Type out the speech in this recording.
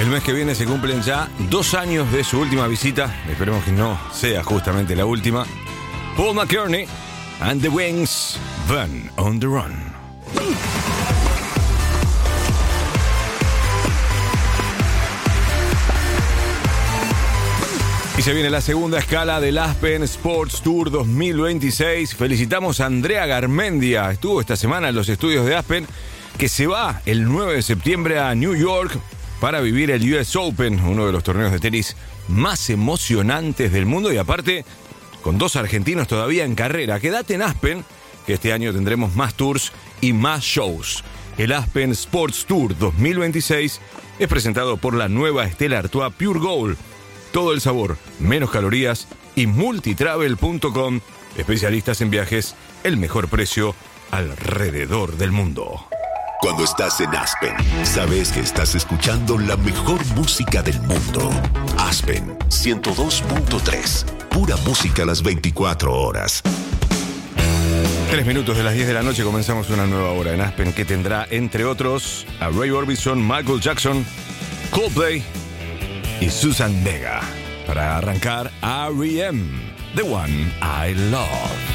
El mes que viene se cumplen ya 2 años de su última visita. Esperemos que no sea justamente la última. Paul McCartney and the Wings, Van on the Run. Y se viene la segunda escala del Aspen Sports Tour 2026. Felicitamos a Andrea Garmendia. Estuvo esta semana en los estudios de Aspen, que se va el 9 de septiembre a New York para vivir el US Open, uno de los torneos de tenis más emocionantes del mundo, y aparte con 2 argentinos todavía en carrera. Quédate en Aspen, que este año tendremos más tours y más shows. El Aspen Sports Tour 2026 es presentado por la nueva Stella Artois Pure Gold. Todo el sabor, menos calorías, y multitravel.com, especialistas en viajes, el mejor precio alrededor del mundo. Cuando estás en Aspen, sabes que estás escuchando la mejor música del mundo. Aspen 102.3, pura música a las 24 horas. 3 minutos de las 10 de la noche comenzamos una nueva hora en Aspen que tendrá, entre otros, a Ray Orbison, Michael Jackson, Coldplay y Susan Vega. Para arrancar, R.E.M., The One I Love.